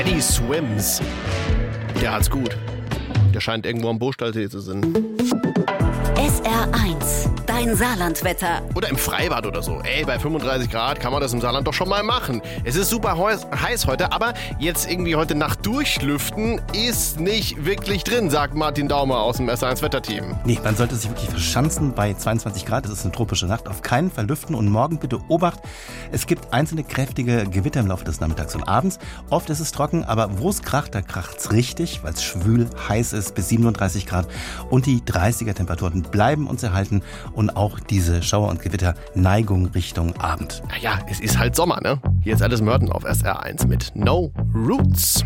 Eddie Swims. Der hat's gut. Der scheint irgendwo am Burgstallsee zu sein. SR1, dein Saarlandwetter. Oder im Freibad oder so. Ey, bei 35 Grad kann man das im Saarland doch schon mal machen. Es ist super heiß heute, aber jetzt irgendwie heute Nacht durchlüften ist nicht wirklich drin, sagt Martin Daumer aus dem SR1 Wetterteam. Nee, man sollte sich wirklich verschanzen bei 22 Grad. Es ist eine tropische Nacht. Auf keinen Fall lüften und morgen bitte Obacht. Es gibt einzelne kräftige Gewitter im Laufe des Nachmittags und Abends. Oft ist es trocken, aber wo es kracht, da kracht's richtig, weil es schwül heiß ist, bis 37 Grad. Und die 30er-Temperaturen bleiben uns erhalten und auch diese Schauer und Gewitter Neigung Richtung Abend. Naja, es ist halt Sommer, ne? Hier ist alles Mörten auf SR1 mit No Roots.